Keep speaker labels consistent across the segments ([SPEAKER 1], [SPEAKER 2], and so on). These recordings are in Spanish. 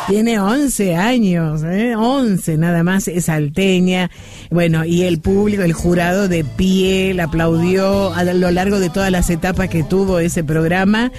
[SPEAKER 1] Tiene 11 años, 11 nada más, es salteña. Bueno, y el público, el jurado de pie, la aplaudió a lo largo de todas las etapas que tuvo ese programa.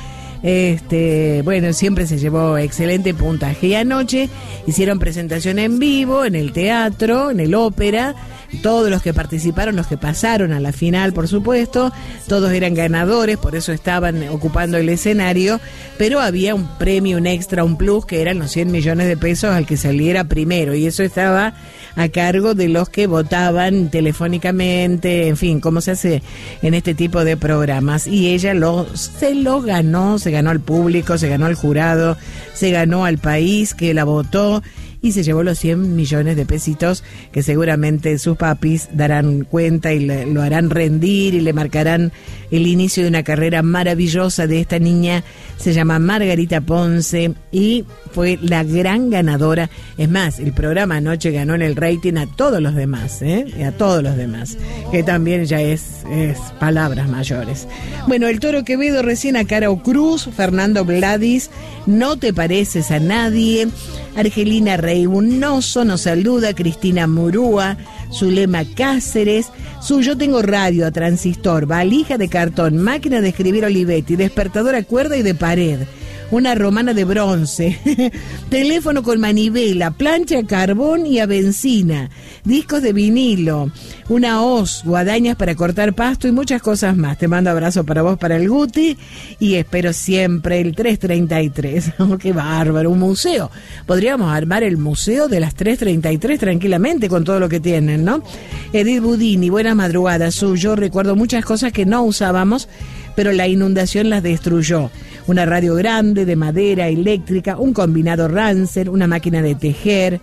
[SPEAKER 1] Bueno, siempre se llevó excelente puntaje. Y anoche hicieron presentación en vivo, en el teatro, en el ópera. Todos los que participaron, los que pasaron a la final, por supuesto, todos eran ganadores, por eso estaban ocupando el escenario, pero había un premio, un extra, un plus, que eran los 100 millones de pesos al que saliera primero, y eso estaba a cargo de los que votaban telefónicamente, en fin, como se hace en este tipo de programas. Y ella se lo ganó, se ganó al público, se ganó al jurado, se ganó al país que la votó, y se llevó los 100 millones de pesitos que seguramente sus papis darán cuenta y lo harán rendir y le marcarán el inicio de una carrera maravillosa de esta niña. Se llama Margarita Ponce y fue la gran ganadora. Es más, el programa anoche ganó en el rating a todos los demás, a todos los demás, que también ya es palabras mayores. Bueno, el Toro Quevedo recién a Caro Cruz, Fernando Vladis, No te pareces a nadie, Argelina Reybunoso nos saluda, Cristina Murúa, Zulema Cáceres, Yo tengo radio a transistor, valija de cartón, máquina de escribir Olivetti, despertador a cuerda y de pared, una romana de bronce, teléfono con manivela, plancha a carbón y a benzina, discos de vinilo, una hoz, guadañas para cortar pasto y muchas cosas más. Te mando abrazo para vos, para el Guti, y espero siempre el 333. Oh, qué bárbaro, un museo. Podríamos armar el museo de las 333 tranquilamente con todo lo que tienen, ¿no? Edith Budini, buenas madrugadas. Yo recuerdo muchas cosas que no usábamos, pero la inundación las destruyó. Una radio grande de madera eléctrica, un combinado Rancer, una máquina de tejer,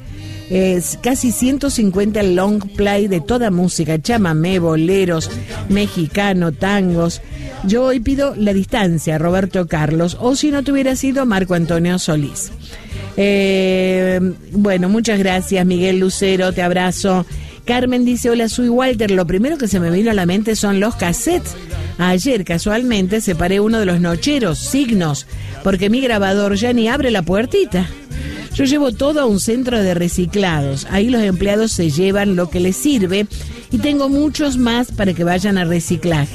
[SPEAKER 1] casi 150 long play de toda música, chamamé, boleros, mexicano, tangos. Yo hoy pido La distancia, Roberto Carlos, o si no te hubiera sido Marco Antonio Solís. Bueno, muchas gracias, Miguel Lucero, te abrazo. Carmen dice, hola, soy Walter, lo primero que se me vino a la mente son los cassettes. Ayer casualmente separé uno de los nocheros, Signos, porque mi grabador ya ni abre la puertita. Yo llevo todo a un centro de reciclados, ahí los empleados se llevan lo que les sirve y tengo muchos más para que vayan a reciclaje.